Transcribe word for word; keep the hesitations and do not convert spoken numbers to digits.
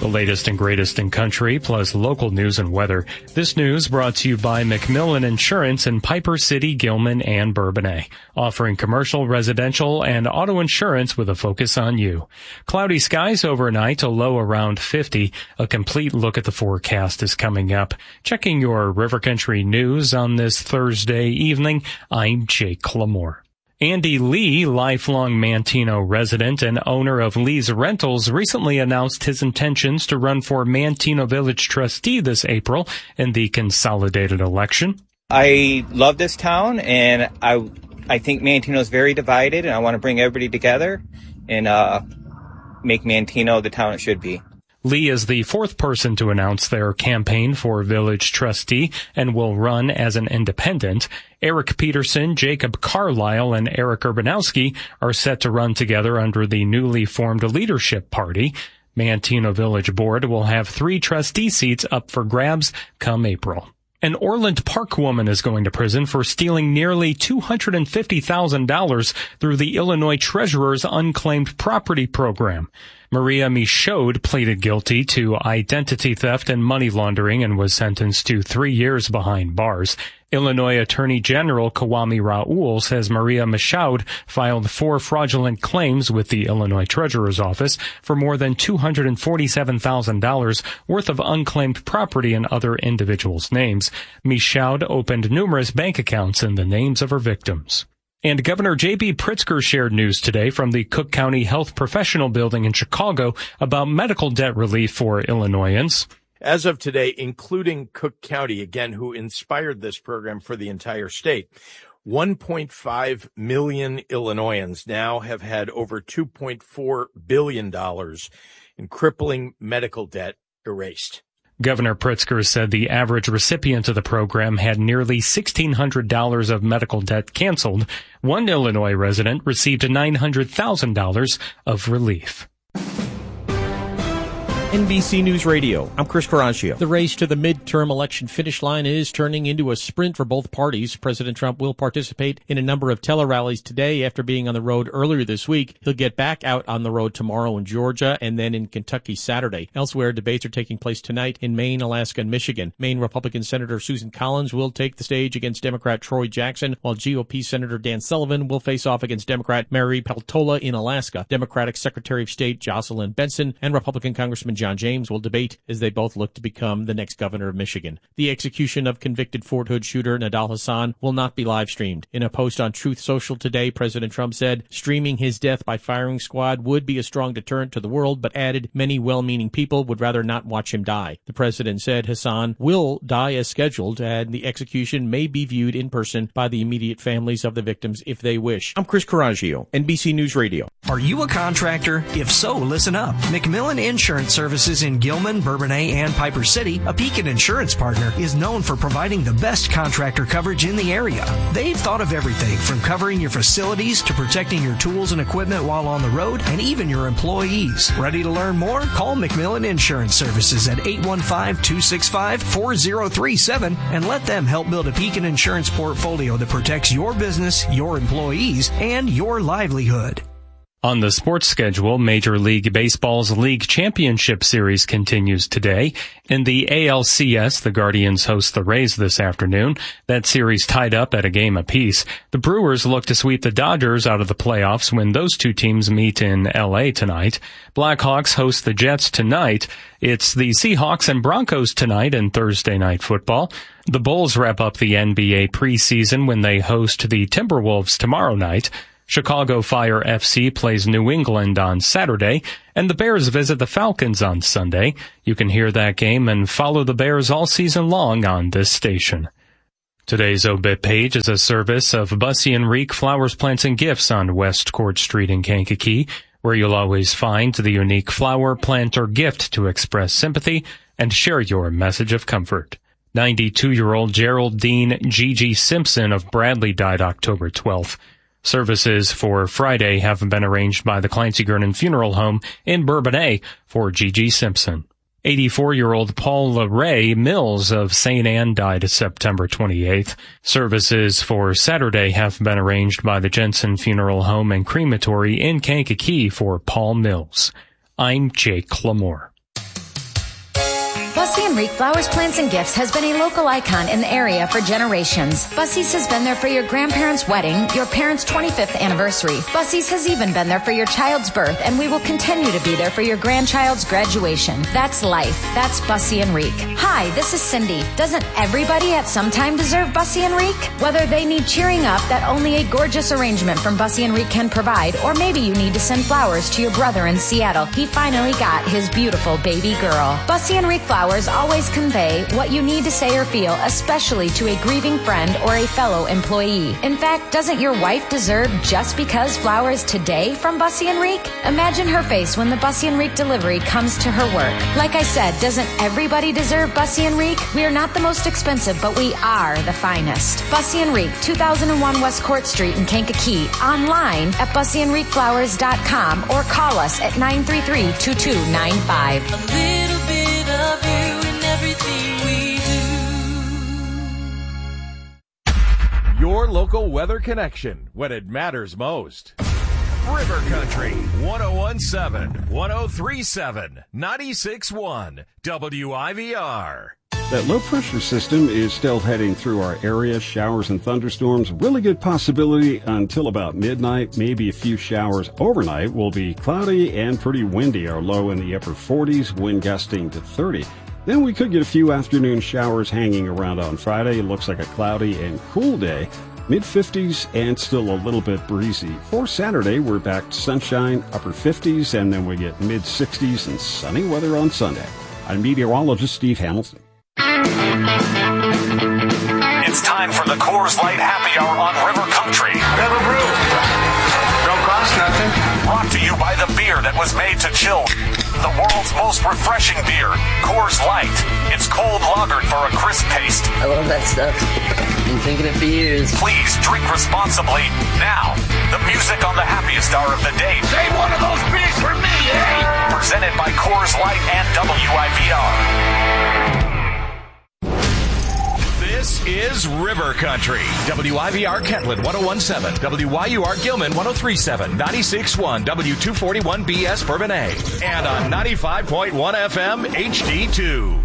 The latest and greatest in country, plus local news and weather. This news brought to you by McMillan Insurance in Piper City, Gilman, and Bourbonnais, offering commercial, residential, and auto insurance with a focus on you. Cloudy skies overnight, a low around fifty. A complete look at the forecast is coming up. Checking your River Country news on this Thursday evening, I'm Jake Lamore. Andy Lee, lifelong Manteno resident and owner of Lee's Rentals, recently announced his intentions to run for Manteno Village trustee this April in the consolidated election. I love this town, and I I think Manteno is very divided, and I want to bring everybody together and uh, make Manteno the town it should be. Lee is the fourth person to announce their campaign for village trustee and will run as an independent. Eric Peterson, Jacob Carlisle, and Eric Urbanowski are set to run together under the newly formed Leadership Party. Manteno Village Board will have three trustee seats up for grabs come April. An Orland Park woman is going to prison for stealing nearly two hundred fifty thousand dollars through the Illinois Treasurer's unclaimed property program. Maria Michaud pleaded guilty to identity theft and money laundering and was sentenced to three years behind bars. Illinois Attorney General Kwame Raoul says Maria Michaud filed four fraudulent claims with the Illinois Treasurer's Office for more than two hundred forty-seven thousand dollars worth of unclaimed property in other individuals' names. Michaud opened numerous bank accounts in the names of her victims. And Governor J B Pritzker shared news today from the Cook County Health Professional Building in Chicago about medical debt relief for Illinoisans. As of today, including Cook County, again, who inspired this program for the entire state, one point five million Illinoisans now have had over two point four billion dollars in crippling medical debt erased. Governor Pritzker said the average recipient of the program had nearly sixteen hundred dollars of medical debt canceled. One Illinois resident received nine hundred thousand dollars of relief. N B C News Radio, I'm Chris Caraccio. The race to the midterm election finish line is turning into a sprint for both parties. President Trump will participate in a number of tele-rallies today after being on the road earlier this week. He'll get back out on the road tomorrow in Georgia and then in Kentucky Saturday. Elsewhere, debates are taking place tonight in Maine, Alaska, and Michigan. Maine Republican Senator Susan Collins will take the stage against Democrat Troy Jackson, while G O P Senator Dan Sullivan will face off against Democrat Mary Peltola in Alaska. Democratic Secretary of State Jocelyn Benson and Republican Congressman John James will debate as they both look to become the next governor of Michigan. The execution of convicted Fort Hood shooter Nidal Hasan will not be live streamed. In a post on Truth Social today, President Trump said streaming his death by firing squad would be a strong deterrent to the world, but added many well-meaning people would rather not watch him die. The president said Hasan will die as scheduled, and the execution may be viewed in person by the immediate families of the victims if they wish. I'm Chris Caraccio, N B C News Radio. Are you a contractor? If so, listen up. McMillan Insurance Services in Gilman, Bourbonnais, and Piper City, a Pekin insurance partner, is known for providing the best contractor coverage in the area. They've thought of everything from covering your facilities to protecting your tools and equipment while on the road, and even your employees. Ready to learn more? Call McMillan Insurance Services at eight one five, two six five, four zero three seven and let them help build a Pekin insurance portfolio that protects your business, your employees, and your livelihood. On the sports schedule, Major League Baseball's League Championship Series continues today. In the A L C S, the Guardians host the Rays this afternoon. That series tied up at a game apiece. The Brewers look to sweep the Dodgers out of the playoffs when those two teams meet in L A tonight. Blackhawks host the Jets tonight. It's the Seahawks and Broncos tonight in Thursday Night Football. The Bulls wrap up the N B A preseason when they host the Timberwolves tomorrow night. Chicago Fire F C plays New England on Saturday, and the Bears visit the Falcons on Sunday. You can hear that game and follow the Bears all season long on this station. Today's obit page is a service of Bussy and Reek Flowers, Plants, and Gifts on West Court Street in Kankakee, where you'll always find the unique flower, plant, or gift to express sympathy and share your message of comfort. ninety-two-year-old Geraldine Gigi Simpson of Bradley died October twelfth. Services for Friday have been arranged by the Clancy Gernon Funeral Home in Bourbonnais for Gigi Simpson. eighty-four-year-old Paula Ray Mills of Saint Anne died September twenty-eighth. Services for Saturday have been arranged by the Jensen Funeral Home and Crematory in Kankakee for Paul Mills. I'm Jake Lamore. Bussey and Reek Flowers, Plants, and Gifts has been a local icon in the area for generations. Bussey's has been there for your grandparents' wedding, your parents' twenty-fifth anniversary. Bussey's has even been there for your child's birth, and we will continue to be there for your grandchild's graduation. That's life. That's Bussey and Reek. Hi, this is Cindy. Doesn't everybody at some time deserve Bussey and Reek? Whether they need cheering up that only a gorgeous arrangement from Bussey and Reek can provide, or maybe you need to send flowers to your brother in Seattle. He finally got his beautiful baby girl. Bussey and Reek Flowers always convey what you need to say or feel, especially to a grieving friend or a fellow employee. In fact, doesn't your wife deserve just because flowers today from Bussey and Reek? Imagine her face when the Bussey and Reek delivery comes to her work. Like I said, doesn't everybody deserve Bussey and Reek? We are not the most expensive, but we are the finest. Bussey and Reek, two thousand one West Court Street in Kankakee. Online at bussey and reek flowers dot com or call us at nine three three, two two nine five. A little bit of you in everything we do. Your local weather connection when it matters most. River Country, one oh one point seven, one oh three point seven, ninety-six point one, W I V R. That low-pressure system is still heading through our area. Showers and thunderstorms, really good possibility until about midnight. Maybe a few showers overnight. Will be cloudy and pretty windy. Our low in the upper forties, wind gusting to thirty. Then we could get a few afternoon showers hanging around on Friday. It looks like a cloudy and cool day. mid-fifties and still a little bit breezy. For Saturday, we're back to sunshine, upper fifties, and then we get mid-sixties and sunny weather on Sunday. I'm meteorologist Steve Hamilton. It's time for the Coors Light Happy Hour on River Country. Have a brew. Don't cost nothing. Brought to you by the beer that was made to chill. The world's most refreshing beer, Coors Light. It's cold lagered for a crisp taste. I love that stuff. Been drinking it for years. Please drink responsibly. Now, the music on the happiest hour of the day. Save one of those beers for me, eh? Presented by Coors Light and W I V R. This is River Country. W I V R Kentland one oh one point seven, W Y U R Gilman one oh three point seven, ninety-six point one, W two forty-one B S Bourbonnais, and on ninety-five point one F M H D two.